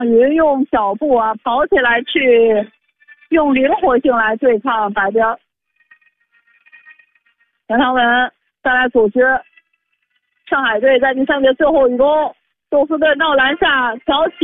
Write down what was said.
运用脚步啊，跑起来去用灵活性来对抗白彪。杨长文再来组织上海队在第3节最后一攻，杜斯顿到篮下挑起。